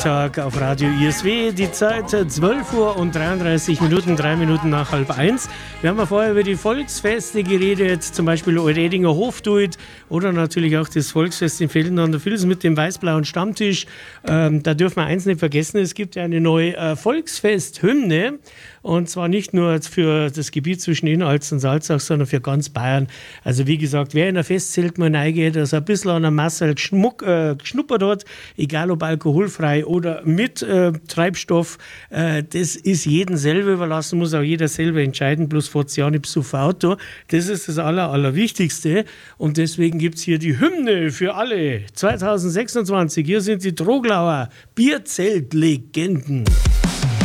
Tag auf Radio ISW, die Zeit 12 Uhr und 33 Minuten, 3 Minuten nach 12:30. Wir haben ja vorher über die Volksfeste geredet, zum Beispiel Redinger Hofduit oder natürlich auch das Volksfest in Velden an der Vils mit dem weiß-blauen Stammtisch. Da dürfen wir eins nicht vergessen, es gibt ja eine neue Volksfest-Hymne und zwar nicht nur für das Gebiet zwischen Innalz und Salzach, sondern für ganz Bayern. Also wie gesagt, wer in ein Festzelt mal reingeht, also ein bisschen an der Masse geschnuppert hat, egal ob alkoholfrei oder mit Treibstoff, das ist jedem selber überlassen, muss auch jeder selber entscheiden, bloß fährt ja nicht auf Auto. Das ist das Allerwichtigste und deswegen gibt es hier die Hymne für alle 2026. Hier sind die Troglauer Bierzelt-Legenden.